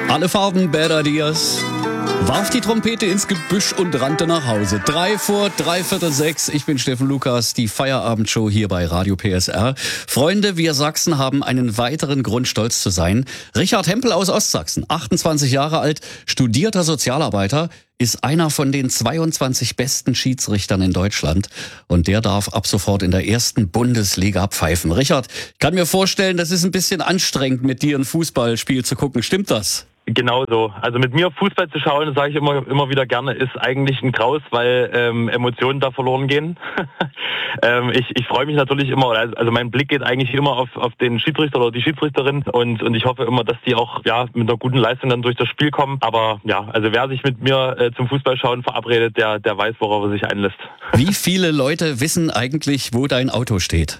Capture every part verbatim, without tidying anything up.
Alle Farben, Bad Ideas. Warf die Trompete ins Gebüsch und rannte nach Hause. Drei vor dreiviertel sechs. Ich bin Steffen Lukas, die Feierabendshow hier bei Radio P S R. Freunde, wir Sachsen haben einen weiteren Grund, stolz zu sein. Richard Hempel aus Ostsachsen, achtundzwanzig Jahre alt, studierter Sozialarbeiter, ist einer von den zweiundzwanzig besten Schiedsrichtern in Deutschland. Und der darf ab sofort in der ersten Bundesliga pfeifen. Richard, ich kann mir vorstellen, das ist ein bisschen anstrengend, mit dir ein Fußballspiel zu gucken. Stimmt das? Genau so. Also mit mir Fußball zu schauen, das sage ich immer immer wieder gerne, ist eigentlich ein Graus, weil ähm, Emotionen da verloren gehen. ähm, ich ich freue mich natürlich immer, also mein Blick geht eigentlich immer auf auf den Schiedsrichter oder die Schiedsrichterin und und ich hoffe immer, dass die auch ja mit einer guten Leistung dann durch das Spiel kommen. Aber ja, also wer sich mit mir äh, zum Fußballschauen verabredet, der der weiß, worauf er sich einlässt. Wie viele Leute wissen eigentlich, wo dein Auto steht?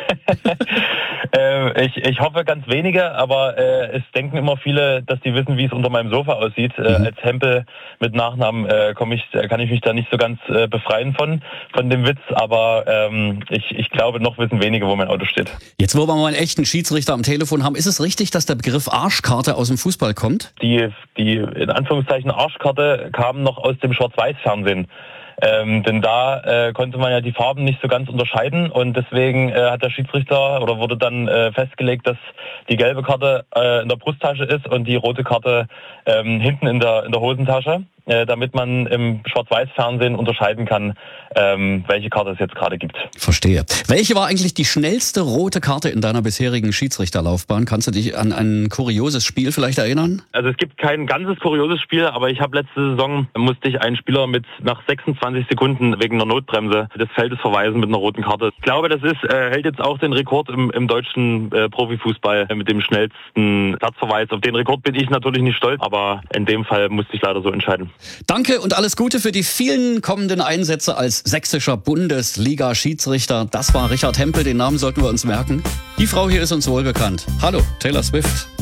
äh, ich, ich hoffe ganz wenige, aber äh, es denken immer viele, dass die wissen, wie es unter meinem Sofa aussieht. Mhm. Äh, als Hempel mit Nachnamen äh, komm ich, kann ich mich da nicht so ganz äh, befreien von von dem Witz, aber ähm, ich, ich glaube, noch wissen wenige, wo mein Auto steht. Jetzt, wo wir mal einen echten Schiedsrichter am Telefon haben, ist es richtig, dass der Begriff Arschkarte aus dem Fußball kommt? Die, die in Anführungszeichen Arschkarte kam noch aus dem Schwarz-Weiß-Fernsehen. Ähm, denn da äh, konnte man ja die Farben nicht so ganz unterscheiden und deswegen äh, hat der Schiedsrichter oder wurde dann äh, festgelegt, dass die gelbe Karte äh, in der Brusttasche ist und die rote Karte ähm, hinten in der in der Hosentasche, äh, damit man im Schwarz-Weiß-Fernsehen unterscheiden kann, ähm, welche Karte es jetzt gerade gibt. Verstehe. Welche war eigentlich die schnellste rote Karte in deiner bisherigen Schiedsrichterlaufbahn? Kannst du dich an ein kurioses Spiel vielleicht erinnern? Also es gibt kein ganzes kurioses Spiel, aber ich habe letzte Saison, musste ich einen Spieler mit nach sechsundzwanzig Sekunden wegen einer Notbremse des Feldes verweisen mit einer roten Karte. Ich glaube, das ist äh, hält jetzt auch den Rekord im, im deutschen äh, Profifußball mit dem schnellsten Platzverweis. Auf den Rekord bin ich natürlich nicht stolz, aber in dem Fall musste ich leider so entscheiden. Danke und alles Gute für die vielen kommenden Einsätze als sächsischer Bundesliga-Schiedsrichter. Das war Richard Hempel, den Namen sollten wir uns merken. Die Frau hier ist uns wohl bekannt. Hallo, Taylor Swift.